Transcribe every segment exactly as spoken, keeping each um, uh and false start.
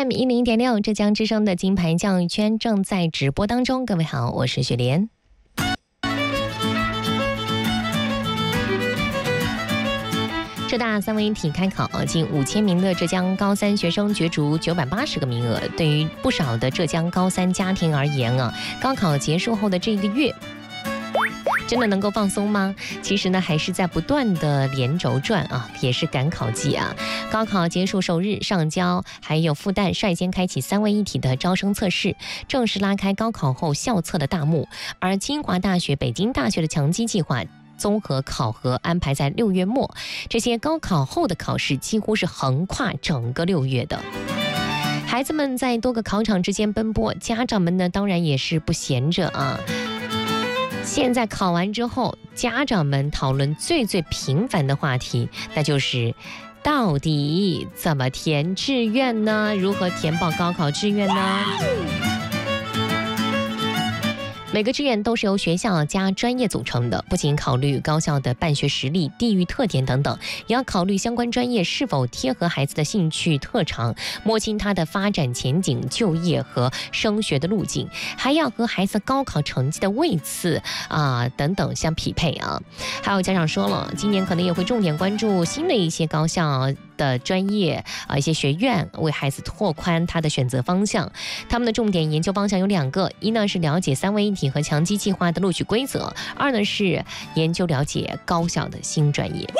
F M 一零点六浙江之声的金牌教育圈正在直播当中。各位好，我是雪莲。浙大三位一体开考，近五千名的浙江高三学生角逐九百八十个名额。对于不少的浙江高三家庭而言啊，高考结束后的这一个月，真的能够放松吗？其实呢，还是在不断的连轴转啊，也是赶考季啊。高考结束首日，上交还有复旦率先开启三位一体的招生测试，正式拉开高考后校测的大幕。而清华大学、北京大学的强基计划综合考核安排在六月末，这些高考后的考试几乎是横跨整个六月的。孩子们在多个考场之间奔波，家长们呢当然也是不闲着啊。现在考完之后，家长们讨论最最频繁的话题，那就是到底怎么填志愿呢？如何填报高考志愿呢？每个志愿都是由学校加专业组成的，不仅考虑高校的办学实力、地域特点等等，也要考虑相关专业是否贴合孩子的兴趣特长，摸清他的发展前景、就业和升学的路径，还要和孩子高考成绩的位次啊、呃、等等相匹配啊。还有家长说了，今年可能也会重点关注新的一些高校的专业啊、呃、一些学院，为孩子拓宽他的选择方向。他们的重点研究方向有两个，一呢是了解三位一体和强基计划的录取规则，二呢是研究了解高校的新专业。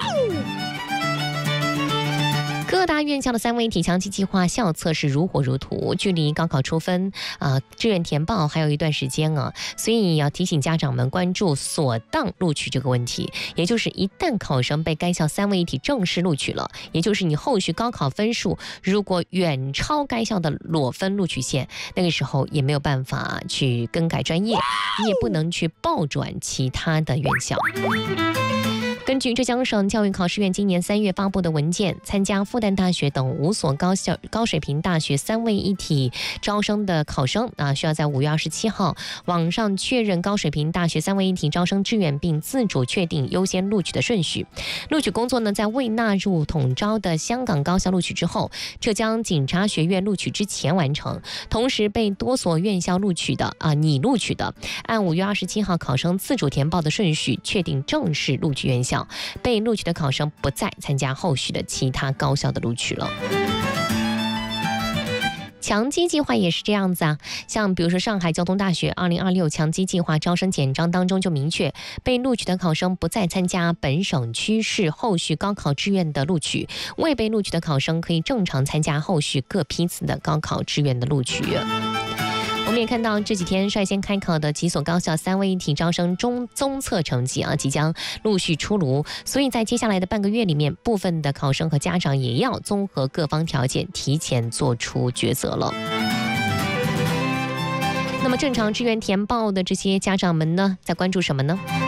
各大院校的三位一体强基计划校测是如火如荼，距离高考出分啊、呃、志愿填报还有一段时间啊，所以要提醒家长们关注锁档录取这个问题，也就是一旦考生被该校三位一体正式录取了，也就是你后续高考分数如果远超该校的裸分录取线，那个时候也没有办法去更改专业，你也不能去报转其他的院校。根据浙江省教育考试院今年三月发布的文件，参加复旦大学等五所高校高水平大学三位一体招生的考生啊，需要在五月二十七号网上确认高水平大学三位一体招生志愿，并自主确定优先录取的顺序。录取工作呢，在未纳入统招的香港高校录取之后，浙江警察学院录取之前完成。同时被多所院校录取的啊，拟录取的，按五月二十七号考生自主填报的顺序确定正式录取院校。被录取的考生不再参加后续的其他高校的录取了。强基计划也是这样子啊，像比如说上海交通大学二零二六强基计划招生简章当中就明确，被录取的考生不再参加本省区市后续高考志愿的录取，未被录取的考生可以正常参加后续各批次的高考志愿的录取。我们也看到这几天率先开考的几所高校三位一体招生中综测成绩啊，即将陆续出炉，所以在接下来的半个月里面，部分的考生和家长也要综合各方条件，提前做出抉择了。那么正常志愿填报的这些家长们呢，在关注什么呢？